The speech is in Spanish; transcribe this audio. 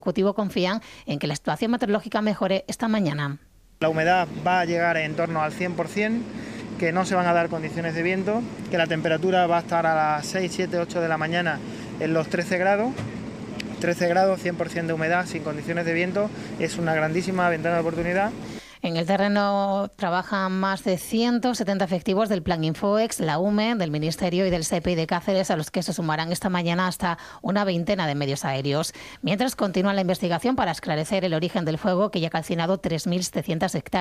Ejecutivo confían en que la situación meteorológica mejore esta mañana. La humedad va a llegar en torno al 100%, que no se van a dar condiciones de viento, que la temperatura va a estar a las 6, 7, 8 de la mañana en los 13 grados. 13 grados, 100% de humedad, sin condiciones de viento, es una grandísima ventana de oportunidad. En el terreno trabajan más de 170 efectivos del Plan Infoex, la UME, del Ministerio y del SEPE de Cáceres, a los que se sumarán esta mañana hasta una veintena de medios aéreos. Mientras continúa la investigación para esclarecer el origen del fuego, que ya ha calcinado 3.700 hectáreas.